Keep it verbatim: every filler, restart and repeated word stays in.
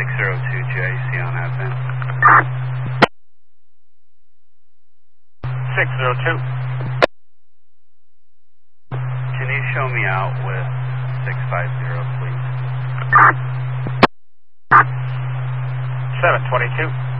six zero two J C on advent. six zero two. Can you show me out with six five zero, please? seven twenty-two.